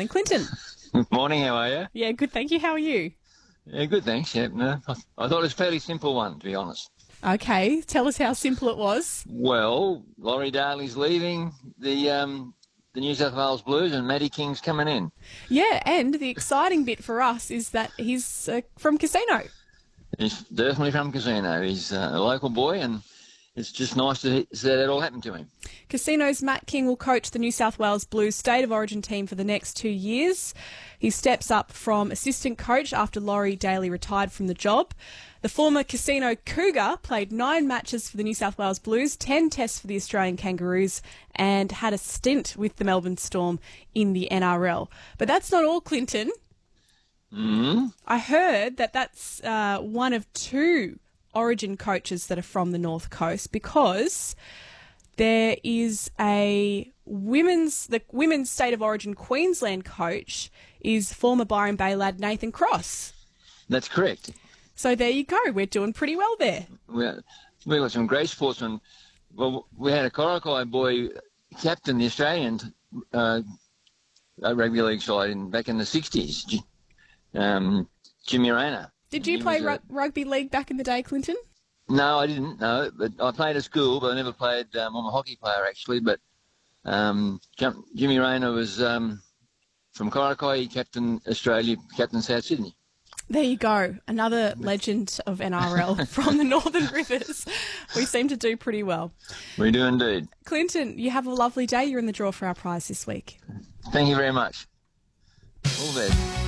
something. Clinton. Morning, how are you? Yeah, good, thank you. How are you? Yeah, good, thanks. Yeah, no, I thought it was a fairly simple one, to be honest. Okay, tell us how simple it was. Well, Laurie Daly's leaving the New South Wales Blues and Matty King's coming in. Yeah, and the exciting bit for us is that he's from Casino. He's definitely from Casino. He's a local boy, and it's just nice to see that all happen to him. Casino's Matt King will coach the New South Wales Blues State of Origin team for the next 2 years. He steps up from assistant coach after Laurie Daly retired from the job. The former Casino Cougar played 9 matches for the New South Wales Blues, 10 tests for the Australian Kangaroos, and had a stint with the Melbourne Storm in the NRL. But that's not all, Clinton. I heard that that's one of 2 Origin coaches that are from the North Coast, because there is the women's State of Origin Queensland coach is former Byron Bay lad Nathan Cross. That's correct. So there you go. We're doing pretty well there. We got some great sportsmen. Well, we had a Corokai boy captain the Australian rugby league side back in the 60s, Jimmy Rayner. Did you play rugby league back in the day, Clinton? No, I didn't. No, but I played at school, but I never played. I'm a hockey player actually, but Jimmy Rayner was from Corokai. He captained Australia, captained South Sydney. There you go. Another legend of NRL from the Northern Rivers. We seem to do pretty well. We do indeed. Clinton, you have a lovely day. You're in the draw for our prize this week. Thank you very much. All the best.